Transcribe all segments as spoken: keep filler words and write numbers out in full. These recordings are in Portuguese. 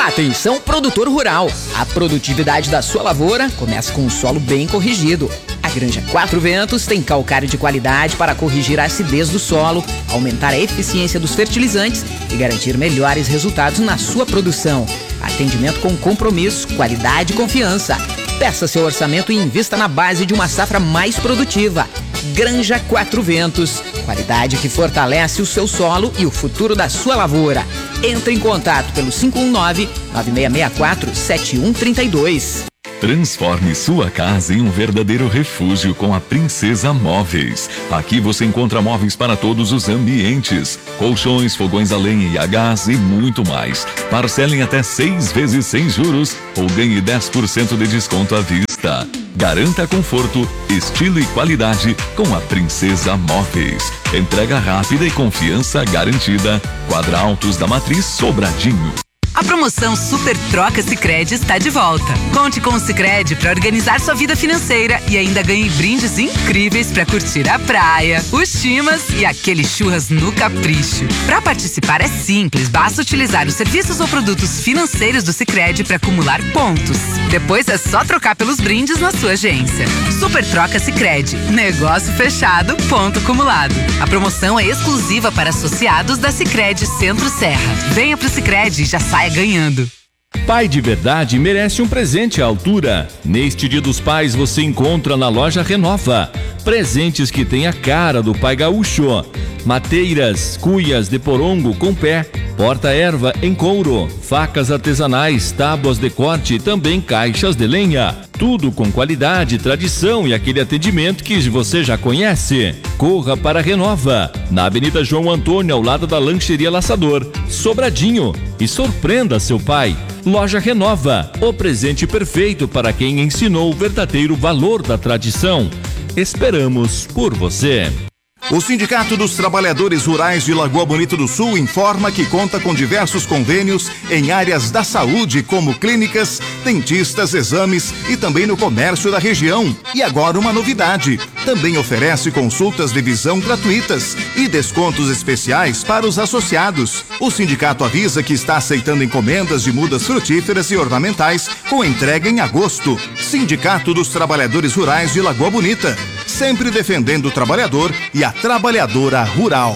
Atenção, produtor rural! A produtividade da sua lavoura começa com um solo bem corrigido. A Granja Quatro Ventos tem calcário de qualidade para corrigir a acidez do solo, aumentar a eficiência dos fertilizantes e garantir melhores resultados na sua produção. Atendimento com compromisso, qualidade e confiança. Peça seu orçamento e invista na base de uma safra mais produtiva. Granja Quatro Ventos, qualidade que fortalece o seu solo e o futuro da sua lavoura. Entre em contato pelo cinco um nove, nove seis seis quatro, sete um três dois. Transforme sua casa em um verdadeiro refúgio com a Princesa Móveis. Aqui você encontra móveis para todos os ambientes, colchões, fogões a lenha e a gás e muito mais. Parcelem até seis vezes sem juros ou ganhe dez por cento de desconto à vista. Garanta conforto, estilo e qualidade com a Princesa Móveis. Entrega rápida e confiança garantida. Quadra Altos da Matriz, Sobradinho. A promoção Super Troca Sicredi está de volta. Conte com o Sicredi para organizar sua vida financeira e ainda ganhe brindes incríveis para curtir a praia, os chimas e aquele churras no capricho. Para participar é simples, basta utilizar os serviços ou produtos financeiros do Sicredi para acumular pontos. Depois é só trocar pelos brindes na sua agência. Super Troca Sicredi, negócio fechado, ponto acumulado. A promoção é exclusiva para associados da Sicredi Centro-Serra. Venha pro Sicredi e já saia ganhando. Pai de verdade merece um presente à altura. Neste Dia dos Pais você encontra na loja Renova presentes que têm a cara do pai gaúcho. Mateiras, cuias de porongo com pé, porta-erva em couro, facas artesanais, tábuas de corte e também caixas de lenha. Tudo com qualidade, tradição e aquele atendimento que você já conhece. Corra para a Renova, na Avenida João Antônio, ao lado da Lancheria Laçador, Sobradinho, e surpreenda seu pai. Loja Renova, o presente perfeito para quem ensinou o verdadeiro valor da tradição. Esperamos por você. O Sindicato dos Trabalhadores Rurais de Lagoa Bonita do Sul informa que conta com diversos convênios em áreas da saúde, como clínicas, dentistas, exames e também no comércio da região. E agora uma novidade, também oferece consultas de visão gratuitas e descontos especiais para os associados. O sindicato avisa que está aceitando encomendas de mudas frutíferas e ornamentais com entrega em agosto. Sindicato dos Trabalhadores Rurais de Lagoa Bonita, sempre defendendo o trabalhador e a trabalhadora rural.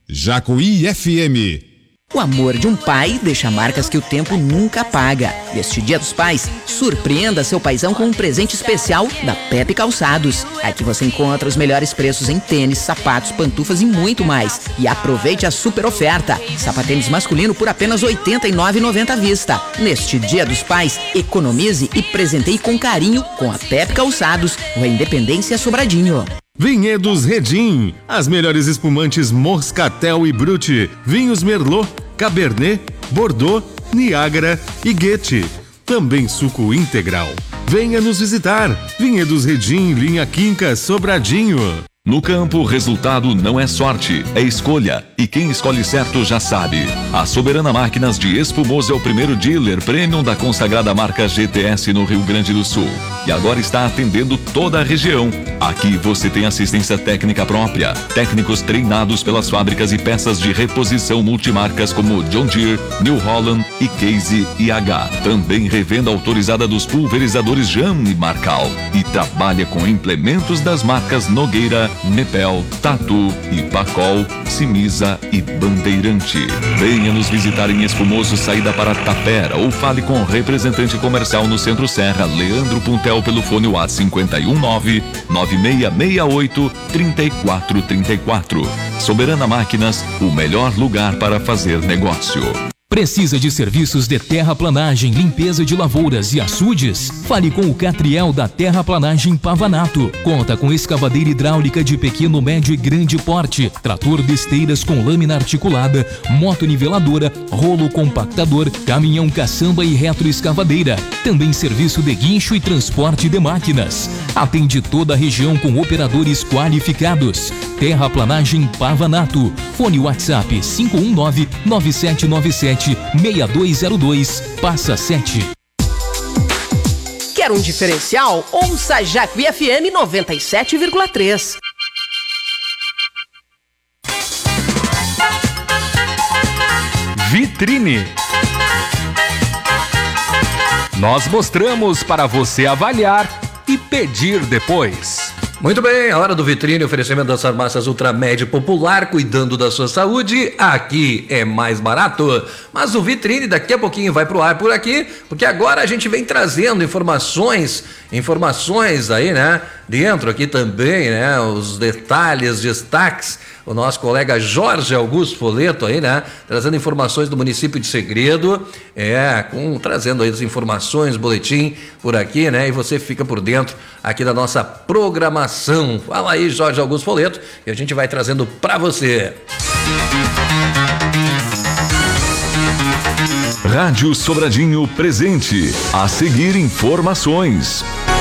Jacuí F M. O amor de um pai deixa marcas que o tempo nunca apaga. Neste Dia dos Pais, surpreenda seu paizão com um presente especial da Pepe Calçados. Aqui você encontra os melhores preços em tênis, sapatos, pantufas e muito mais. E aproveite a super oferta. Sapatênis masculino por apenas oitenta e nove reais e noventa centavos à vista. Neste Dia dos Pais, economize e presenteie com carinho com a Pepe Calçados, Rua Independência, Sobradinho. Vinhedos Redim, as melhores espumantes Moscatel e Brut, vinhos Merlot, Cabernet, Bordeaux, Niágara e Guete. Também suco integral. Venha nos visitar. Vinhedos Redim, linha Quinca, Sobradinho. No campo, o resultado não é sorte, é escolha. E quem escolhe certo já sabe. A Soberana Máquinas de Espumoso é o primeiro dealer premium da consagrada marca G T S no Rio Grande do Sul. E agora está atendendo toda a região. Aqui você tem assistência técnica própria, técnicos treinados pelas fábricas e peças de reposição multimarcas como John Deere, New Holland e Case I H. Também revenda autorizada dos pulverizadores Jam e Marcal. E trabalha com implementos das marcas Nogueira, Nepel, Tatu, Ipacol, Simisa e Bandeirante. Venha nos visitar em Espumoso, saída para Tapera, ou fale com o representante comercial no Centro Serra, Leandro Puntel, pelo fone WhatsApp cinco um nove, nove seis seis oito, três quatro três quatro. Soberana Máquinas, o melhor lugar para fazer negócio. Precisa de serviços de terraplanagem, limpeza de lavouras e açudes? Fale com o Catriel da Terraplanagem Pavanato. Conta com escavadeira hidráulica de pequeno, médio e grande porte, trator de esteiras com lâmina articulada, motoniveladora, rolo compactador, caminhão caçamba e retroescavadeira. Também serviço de guincho e transporte de máquinas. Atende toda a região com operadores qualificados. Terraplanagem Pavanato. Fone WhatsApp cinco um nove, nove sete nove sete, seis dois zero dois, passa sete. Quer um diferencial? Ouça Jacuí F M noventa e sete vírgula três. Vitrine. Nós mostramos para você avaliar e pedir depois. Muito bem, a hora do Vitrine, oferecimento das farmácias Ultramed Popular, cuidando da sua saúde, aqui é mais barato. Mas o Vitrine daqui a pouquinho vai pro ar por aqui, porque agora a gente vem trazendo informações, informações aí, né, dentro aqui também, né, os detalhes, destaques. O nosso colega Jorge Augusto Foleto aí, né? Trazendo informações do município de Segredo, é, com, trazendo aí as informações, boletim por aqui, né? E você fica por dentro aqui da nossa programação. Fala aí, Jorge Augusto Foleto, e a gente vai trazendo para você. Rádio Sobradinho presente. A seguir, informações.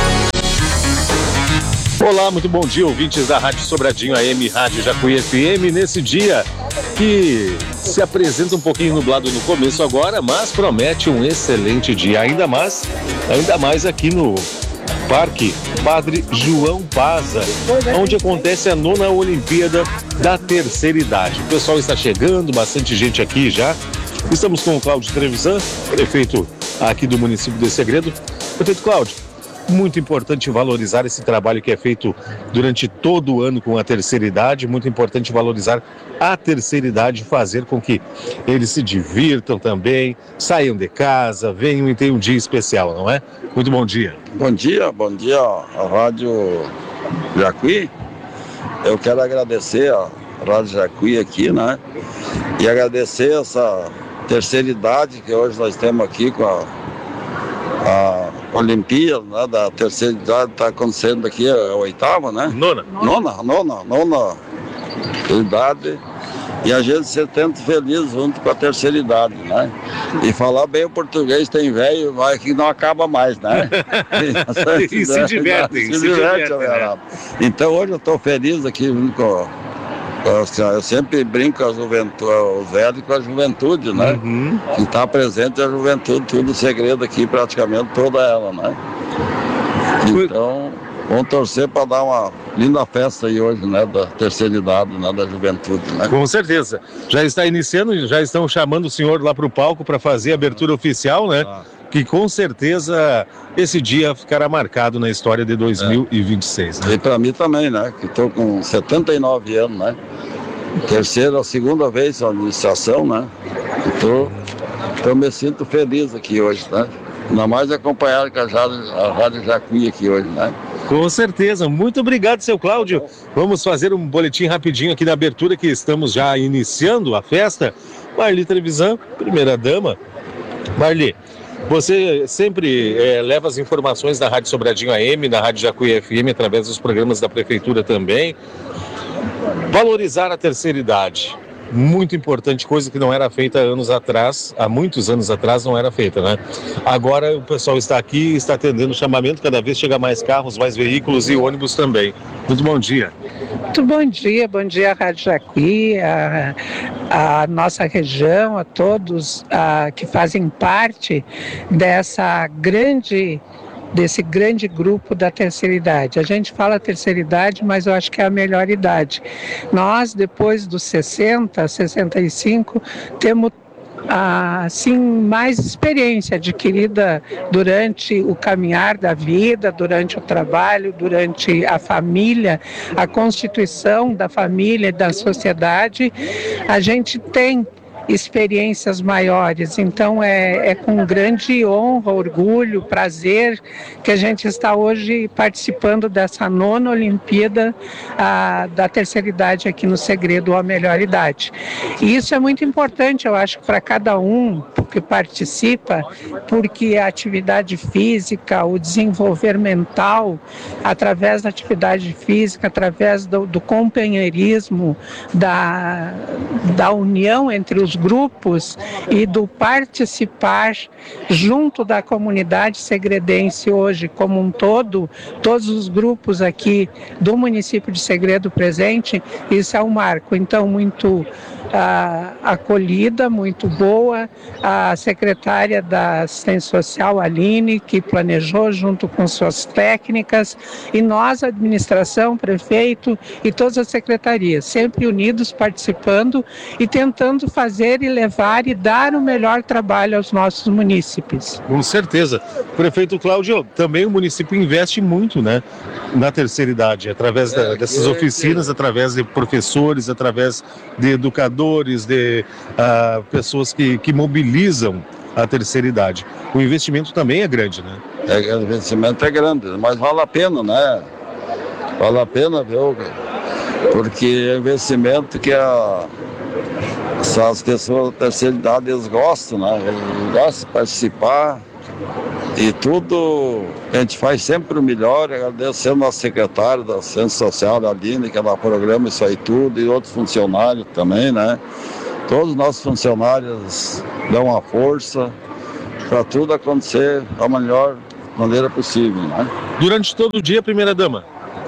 Olá, muito bom dia, ouvintes da Rádio Sobradinho A M, Rádio Jacuí F M, nesse dia que se apresenta um pouquinho nublado no começo agora, mas promete um excelente dia, ainda mais, ainda mais aqui no Parque Padre João Paza, onde acontece a nona Olimpíada da Terceira Idade. O pessoal está chegando, bastante gente aqui já. Estamos com o Cláudio Trevisan, prefeito aqui do município de Segredo. Prefeito Cláudio, muito importante valorizar esse trabalho que é feito durante todo o ano com a terceira idade, muito importante valorizar a terceira idade, fazer com que eles se divirtam também, saiam de casa, venham e tenham um dia especial, não é? Muito bom dia. Bom dia, bom dia à Rádio Jacuí. Eu quero agradecer a Rádio Jacuí aqui, né? E agradecer essa terceira idade que hoje nós temos aqui com a, a Olimpíada, né, da terceira idade, está acontecendo aqui, a, a oitava, né? Nona. Nona, nona, nona idade. E a gente se sente feliz junto com a terceira idade, né? E falar bem o português tem velho, vai que não acaba mais, né? E, e se divertem, se, se diverte, né? Então hoje eu estou feliz aqui junto com eu sempre brinco com a juventude, os velhos com a juventude, né? Uhum. Que está presente a juventude, tudo segredo aqui, praticamente toda ela, né? Então, vamos torcer para dar uma linda festa aí hoje, né? Da terceira idade, né? Da juventude, né? Com certeza. Já está iniciando, já estão chamando o senhor lá para o palco para fazer a abertura oficial, né? Ah. Que com certeza esse dia ficará marcado na história de dois mil e vinte e seis. Né? E para mim também, né? Que estou com setenta e nove anos, né? Terceira, segunda vez a administração, né? Então, eu me sinto feliz aqui hoje, né? Ainda mais acompanhado com a Rádio, a Rádio Jacuí aqui hoje, né? Com certeza. Muito obrigado, seu Cláudio. Vamos fazer um boletim rapidinho aqui na abertura, que estamos já iniciando a festa. Marli Trevisan, primeira dama. Marli, você sempre é, leva as informações da Rádio Sobradinho A M, na Rádio Jacuí F M, através dos programas da Prefeitura também. Valorizar a terceira idade, muito importante, coisa que não era feita anos atrás, há muitos anos atrás não era feita, né? Agora o pessoal está aqui, está atendendo o chamamento, cada vez chega mais carros, mais veículos e ônibus também. Muito bom dia. Muito bom dia, bom dia à Rádio Jacuí, a, a nossa região, a todos a, que fazem parte dessa grande... desse grande grupo da terceira idade. A gente fala terceira idade, mas eu acho que é a melhor idade. Nós, depois dos sessenta, sessenta e cinco, temos assim, mais experiência adquirida durante o caminhar da vida, durante o trabalho, durante a família, a constituição da família e da sociedade. A gente tem experiências maiores, então é, é com grande honra, orgulho, prazer que a gente está hoje participando dessa nona Olimpíada a, da terceira idade aqui no Segredo, ou a melhor idade. E isso é muito importante, eu acho, para cada um que participa, porque a atividade física, o desenvolver mental, através da atividade física, através do, do companheirismo, da, da união entre os grupos e do participar junto da comunidade segredense hoje como um todo, todos os grupos aqui do município de Segredo presente, isso é um marco, então muito uh, acolhida, muito boa, uh, a secretária da Assistência Social, Aline, que planejou junto com suas técnicas, e nós, a administração, prefeito e todas as secretarias, sempre unidos, participando e tentando fazer e levar e dar o melhor trabalho aos nossos munícipes. Com certeza. Prefeito Cláudio, também o município investe muito, né, na terceira idade, através da, dessas oficinas, através de professores, através de educadores, de uh, pessoas que, que mobilizam a terceira idade. O investimento também é grande, né? É, o investimento é grande, mas vale a pena, né? Vale a pena, viu? Porque é um investimento que a, as pessoas da terceira idade eles gostam, né? Eles gostam de participar e tudo a gente faz sempre o melhor, agradecendo ao secretário da Assistência Social, a Aline, que ela programa isso aí tudo, e outros funcionários também, né? Todos os nossos funcionários dão a força para tudo acontecer da melhor maneira possível, né? Durante todo o dia, primeira-dama?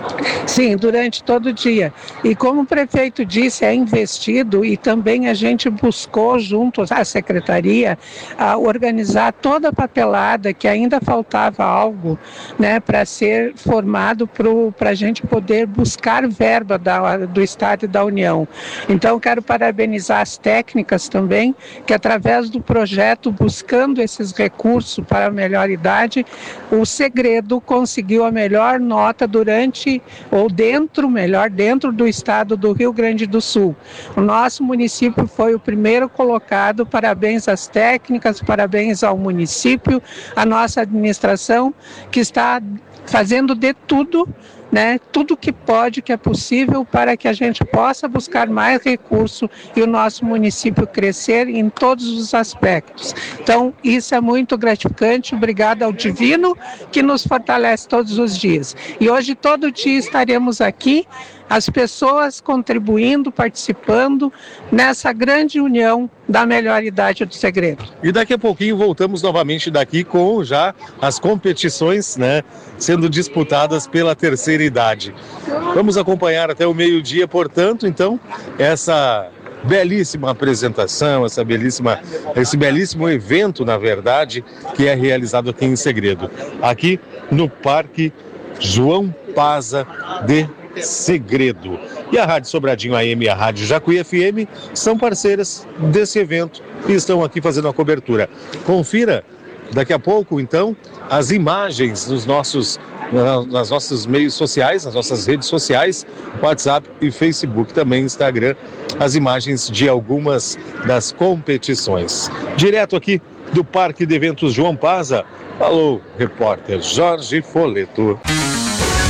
Sim, durante todo o dia. E como o prefeito disse, é investido e também a gente buscou junto à secretaria a organizar toda a papelada que ainda faltava algo, né, para ser formado para a gente poder buscar verba da, do Estado e da União. Então quero parabenizar as técnicas também, que através do projeto buscando esses recursos para a melhor idade, o Segredo conseguiu a melhor nota durante ou dentro, melhor, dentro do estado do Rio Grande do Sul. O nosso município foi o primeiro colocado, parabéns às técnicas, parabéns ao município, à nossa administração, que está fazendo de tudo, né, tudo que pode, que é possível, para que a gente possa buscar mais recurso e o nosso município crescer em todos os aspectos. Então, isso é muito gratificante. Obrigada ao Divino, que nos fortalece todos os dias. E hoje, todo dia, estaremos aqui, as pessoas contribuindo, participando nessa grande união da melhor idade do Segredo. E daqui a pouquinho voltamos novamente daqui com já as competições, né, sendo disputadas pela terceira idade. Vamos acompanhar até o meio-dia, portanto, então, essa belíssima apresentação, essa belíssima, esse belíssimo evento, na verdade, que é realizado aqui em Segredo, aqui no Parque João Paza de Segredo. E a Rádio Sobradinho A M e a Rádio Jacuí F M são parceiras desse evento e estão aqui fazendo a cobertura. Confira daqui a pouco, então, as imagens nos nossos, nas nossos meios sociais, nas nossas redes sociais, WhatsApp e Facebook, também Instagram, as imagens de algumas das competições. Direto aqui do Parque de Eventos João Paza, falou repórter Jorge Foleto.